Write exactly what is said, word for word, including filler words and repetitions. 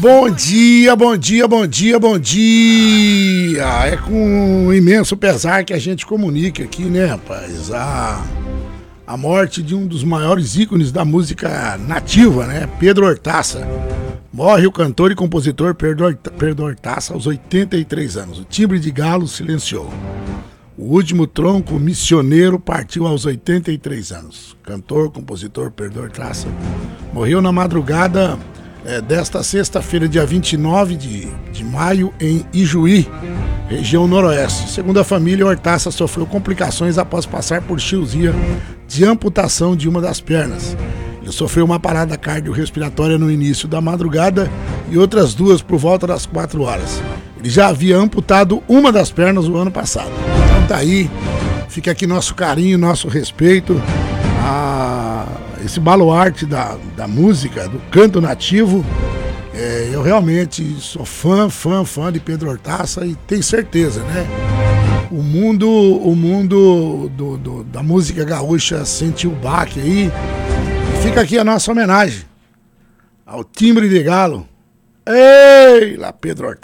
Bom dia, bom dia, bom dia, bom dia. É com um imenso pesar que a gente comunica aqui, né, rapaz? A, a morte de um dos maiores ícones da música nativa, né? Pedro Hortaça. Morre o cantor e compositor Pedro Hortaça aos oitenta e três anos. O timbre de galo silenciou. O último tronco missioneiro partiu aos oitenta e três anos. Cantor, compositor Pedro Hortaça morreu na madrugada é, desta sexta-feira, dia vinte e nove de, de maio, em Ijuí, região noroeste. Segundo a família, Hortaça sofreu complicações após passar por cirurgia de amputação de uma das pernas. Ele sofreu uma parada cardiorrespiratória no início da madrugada e outras duas por volta das quatro horas. Ele já havia amputado uma das pernas no ano passado. Então tá aí, fica aqui nosso carinho, nosso respeito a esse baluarte da, da música, do canto nativo. É, eu realmente sou fã, fã, fã de Pedro Hortaça e tenho certeza, né? O mundo, o mundo do, do, da música gaúcha sentiu o baque aí. Fica aqui a nossa homenagem ao timbre de galo. Ei, lá Pedro Hortaça.